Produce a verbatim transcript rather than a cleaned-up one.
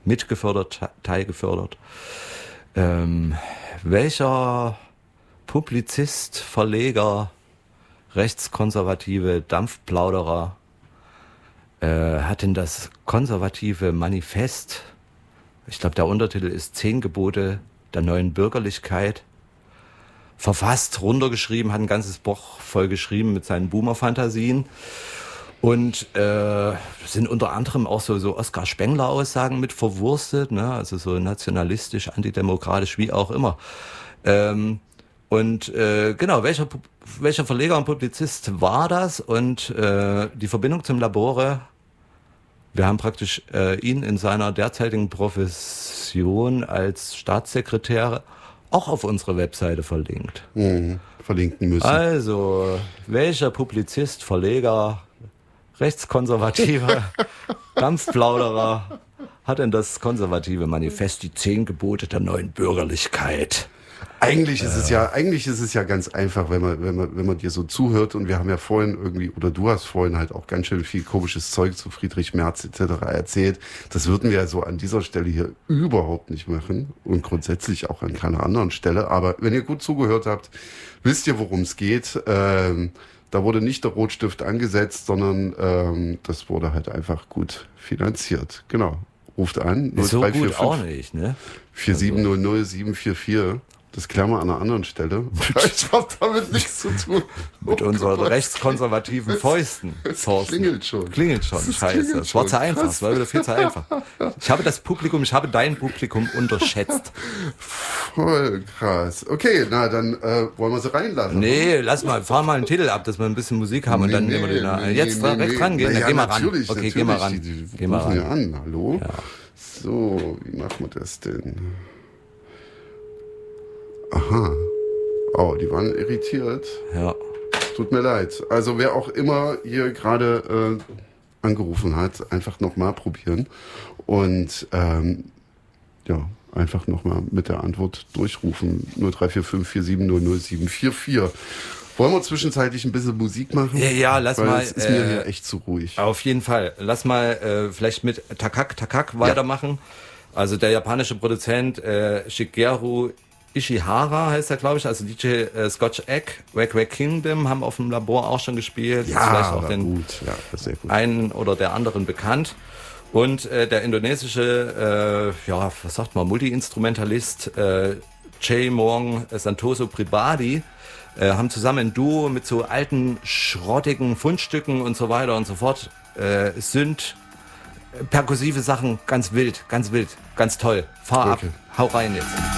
mitgefördert, teilgefördert. Ähm, welcher Publizist, Verleger, rechtskonservative Dampfplauderer äh, hat denn das konservative Manifest, ich glaube der Untertitel ist Zehn Gebote der neuen Bürgerlichkeit, verfasst, runtergeschrieben, hat ein ganzes Buch voll geschrieben mit seinen Boomer-Fantasien und äh, sind unter anderem auch so, so Oskar Spengler-Aussagen mit verwurstet, ne? Also so nationalistisch, antidemokratisch, wie auch immer. Ähm, und äh, genau, welcher, welcher Verleger und Publizist war das? Und äh, die Verbindung zum Labore, wir haben praktisch äh, ihn in seiner derzeitigen Profession als Staatssekretär auch auf unsere Webseite verlinkt. Mhm, verlinken müssen. Also, welcher Publizist, Verleger, rechtskonservativer Dampfplauderer hat denn das konservative Manifest, die zehn Gebote der neuen Bürgerlichkeit? Eigentlich ist es ja, eigentlich ist es ja ganz einfach, wenn man, wenn man, wenn man dir so zuhört, und wir haben ja vorhin irgendwie, oder du hast vorhin halt auch ganz schön viel komisches Zeug zu Friedrich Merz et cetera erzählt. Das würden wir ja so an dieser Stelle hier überhaupt nicht machen und grundsätzlich auch an keiner anderen Stelle. Aber wenn ihr gut zugehört habt, wisst ihr, worum es geht. Ähm, da wurde nicht der Rotstift angesetzt, sondern ähm, das wurde halt einfach gut finanziert. Genau. Ruft an. So gut auch nicht, ne? vier sieben null null sieben vier vier. Das klären wir an einer anderen Stelle. Ich habe damit nichts zu tun. Mit oh unseren Gott. rechtskonservativen Fäusten. Es klingelt schon. Klingelt schon, Es scheiße. klingelt Das war schon. zu einfach, Krass. das war wieder viel zu einfach. Ich habe das Publikum, ich habe dein Publikum unterschätzt. Voll krass. Okay, na dann äh, wollen wir sie reinlassen. Nee, lass mal, fahr mal einen Titel ab, dass wir ein bisschen Musik haben und Nee, dann nee, nehmen wir den. nee, Jetzt nee, dran, nee, rechts rangehen, Na dann ja, geh mal ran. natürlich, Okay, natürlich. geh mal ran. Die, die Geh mal rufen ja ran. an. Hallo? Ja. So, wie machen wir das denn? Aha. Oh, die waren irritiert. Ja. Tut mir leid. Also wer auch immer hier gerade äh, angerufen hat, einfach nochmal probieren. Und ähm, ja, einfach nochmal mit der Antwort durchrufen. null drei vier fünf vier sieben null null sieben vier vier. Wollen wir zwischenzeitlich ein bisschen Musik machen? Ja, ja, lass Weil mal. Es ist mir äh, hier echt zu ruhig. Auf jeden Fall. Lass mal äh, vielleicht mit Takak Takak weitermachen. Also der japanische Produzent äh, Shigeru Ishihara heißt er, glaube ich, also D J äh, Scotch Egg, Wack Wack Kingdom haben auf dem Labor auch schon gespielt. Ja, ist vielleicht auch aber den gut. Ja, das ist sehr gut. einen oder der anderen bekannt. Und äh, der indonesische, äh, ja, was sagt man, Multi-Instrumentalist äh, Jay Mong Santoso Pribadi äh, haben zusammen ein Duo mit so alten, schrottigen Fundstücken und so weiter und so fort. Äh, Synth, perkussive Sachen, ganz wild, ganz wild, ganz toll. Fahr Okay. ab, hau rein jetzt.